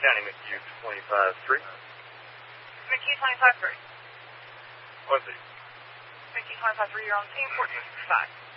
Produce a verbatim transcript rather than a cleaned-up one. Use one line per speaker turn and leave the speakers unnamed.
County, McHugh twenty-five three.
McHugh twenty-five three.
What's it?
McHugh twenty-five three, you're on scene, fourteen sixty-five.